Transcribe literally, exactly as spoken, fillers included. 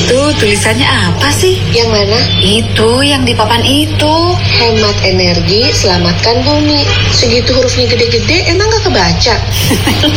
Itu tulisannya apa sih? Yang mana? Itu yang di papan itu. Hemat energi, selamatkan bumi. Segitu hurufnya gede-gede, emang gak kebaca?